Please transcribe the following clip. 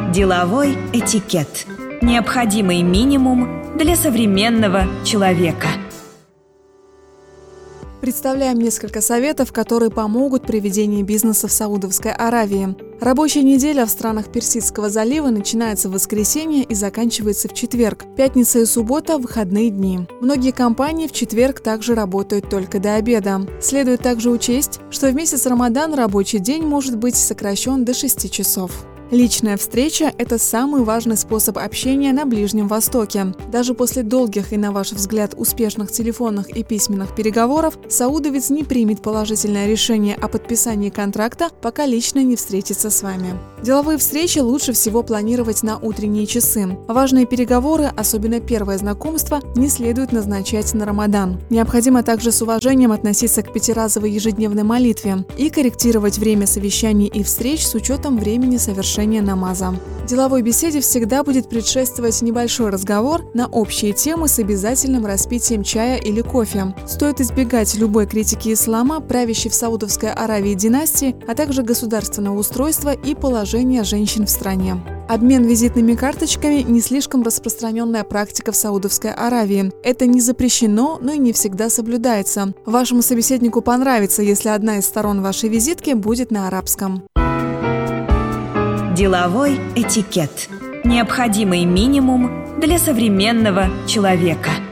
Деловой этикет. Необходимый минимум для современного человека. Представляем несколько советов, которые помогут при ведении бизнеса в Саудовской Аравии. Рабочая неделя в странах Персидского залива начинается в воскресенье и заканчивается в четверг. Пятница и суббота – выходные дни. Многие компании в четверг также работают только до обеда. Следует также учесть, что в месяц Рамадан рабочий день может быть сокращен до 6 часов. Личная встреча – это самый важный способ общения на Ближнем Востоке. Даже после долгих и, на ваш взгляд, успешных телефонных и письменных переговоров, саудовец не примет положительное решение о подписании контракта, пока лично не встретится с вами. Деловые встречи лучше всего планировать на утренние часы. Важные переговоры, особенно первое знакомство, не следует назначать на Рамадан. Необходимо также с уважением относиться к пятиразовой ежедневной молитве и корректировать время совещаний и встреч с учетом времени совершения намаза. Деловой беседе всегда будет предшествовать небольшой разговор на общие темы с обязательным распитием чая или кофе. Стоит избегать любой критики ислама, правящей в Саудовской Аравии династии, а также государственного устройства и положения женщин в стране. Обмен визитными карточками – не слишком распространенная практика в Саудовской Аравии. Это не запрещено, но и не всегда соблюдается. Вашему собеседнику понравится, если одна из сторон вашей визитки будет на арабском. Деловой этикет. Необходимый минимум для современного человека.